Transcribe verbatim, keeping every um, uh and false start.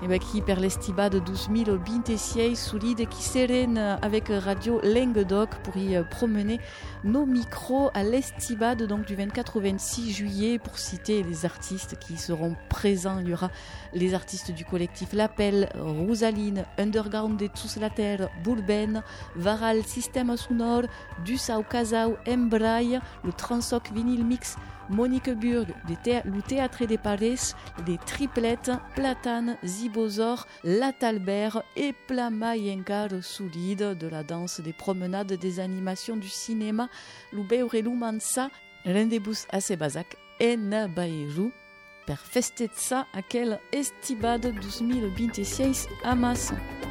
Et ben qui per l'estibade douze mille vingt-six solide qui seren avec Radio Languedoc pour y promener nos micros à l'estibade donc du vingt-quatre au vingt-six juillet pour citer les artistes qui seront présents. Il y aura les artistes du collectif L'Appel, Rosaline, Underground de Tous la Terre, Boulben, Varal Système Sonore, du Sao Casao, Embraille, le Transoc Vinyl Mix, Monique Burg, le Théâtre des Paris, les Triplettes, Platane, Zibozor, Latalbert et Plamayencar solide de la danse, des promenades, des animations, du cinéma, l'Ubeure Lumansa, Rendezvous à Sebazac et Nabaeru. Per festetza aquel estibade douze mille vingt-six à Masson.